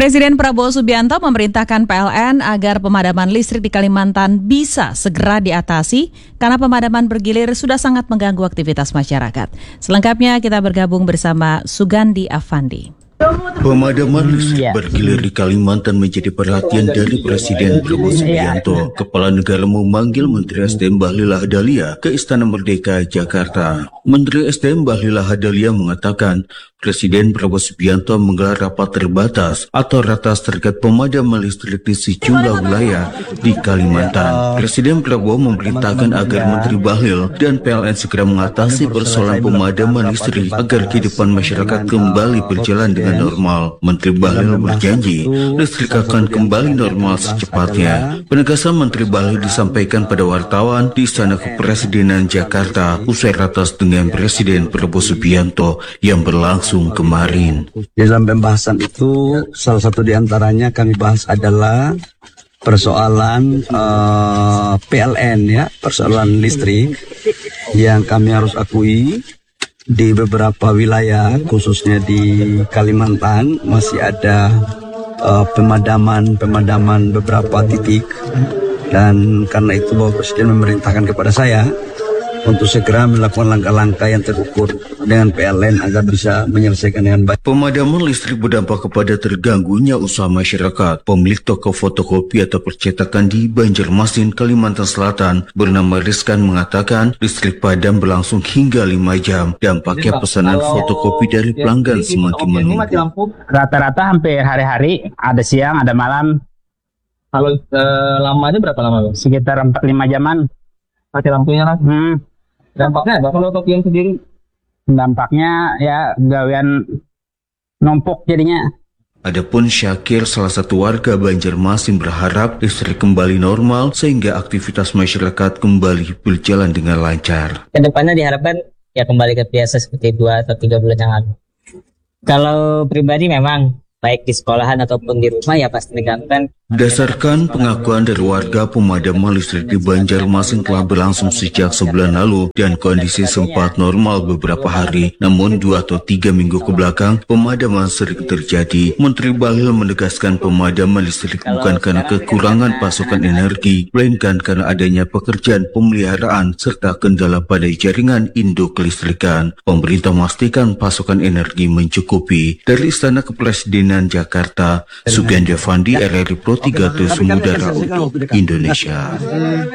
Presiden Prabowo Subianto memerintahkan PLN agar pemadaman listrik di Kalimantan bisa segera diatasi karena pemadaman bergilir sudah sangat mengganggu aktivitas masyarakat. Selengkapnya kita bergabung bersama Sugandi Afandi. Pemadaman listrik bergilir di Kalimantan menjadi perhatian dari Presiden Prabowo Subianto. Kepala negara memanggil Menteri SDM Bahlil Lahadalia ke Istana Merdeka, Jakarta. Menteri SDM Bahlil Lahadalia mengatakan Presiden Prabowo Subianto menggelar rapat terbatas atau ratas terkait pemadaman listrik di sejumlah wilayah di Kalimantan. Presiden Prabowo memerintahkan agar Menteri Bahlil dan PLN segera mengatasi persoalan pemadaman listrik agar kehidupan masyarakat kembali berjalan dengan normal. Menteri Bahlil berjanji listrik akan kembali normal secepatnya. Penegasan Menteri Bahlil disampaikan pada wartawan di Istana Kepresidenan Jakarta usai ratas dengan Presiden Prabowo Subianto yang berlangsung kemarin. Di dalam pembahasan itu salah satu diantaranya kami bahas adalah persoalan PLN ya, persoalan listrik yang kami harus akui di beberapa wilayah khususnya di Kalimantan masih ada pemadaman beberapa titik, dan karena itu Bapak Presiden memerintahkan kepada saya untuk segera melakukan langkah-langkah yang terukur dengan PLN agar bisa menyelesaikan dengan baik. Pemadaman listrik berdampak kepada terganggunya usaha masyarakat. Pemilik toko fotokopi atau percetakan di Banjarmasin, Kalimantan Selatan bernama Rizkan mengatakan listrik padam berlangsung hingga 5 jam. Dampaknya pesanan fotokopi dari pelanggan semakin meningkat. Rata-rata hampir hari-hari, ada siang, ada malam. Kalau lamanya berapa lama? Sekitar 4-5 jaman. Pakai lampunya lah. Dampaknya apa kalau untuk yang sendiri? Dampaknya ya gawean numpuk jadinya. Adapun Syakir, salah satu warga Banjarmasin, berharap listrik kembali normal sehingga aktivitas masyarakat kembali berjalan dengan lancar. Kedepannya diharapkan ya kembali ke biasa seperti 2 atau 3 bulan yang lalu. Kalau pribadi memang baik di sekolahan ataupun di rumah ya pasti mengganggu. Berdasarkan pengakuan dari warga, pemadaman listrik di Banjarmasin telah berlangsung sejak sebulan lalu dan kondisi sempat normal beberapa hari. Namun 2 atau 3 minggu ke belakang, pemadaman sering terjadi. Menteri Bahlil menegaskan pemadaman listrik bukan karena kekurangan pasokan energi, melainkan karena adanya pekerjaan pemeliharaan serta kendala pada jaringan induk kelistrikan. Pemerintah memastikan pasokan energi mencukupi. Dari Istana Kepresidenan Jakarta, Sugandi Afandi, RRI Pro 3 Mudara untuk Indonesia.